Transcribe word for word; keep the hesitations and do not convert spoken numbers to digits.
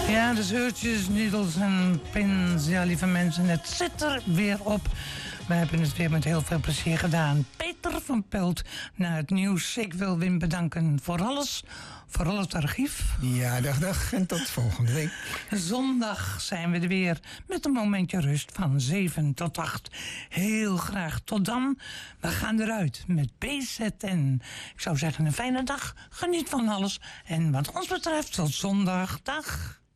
Ja, de zeurtjes, needles en pins. Ja, lieve mensen, het zit er weer op. We hebben het weer met heel veel plezier gedaan. Peter van Pelt naar het nieuws. Ik wil Wim bedanken voor alles. Vooral het archief. Ja, dag dag en tot volgende week. Zondag zijn we er weer met een momentje rust van zeven tot acht. Heel graag tot dan. We gaan eruit met B Z N. Ik zou zeggen een fijne dag. Geniet van alles. En wat ons betreft tot zondag. Dag.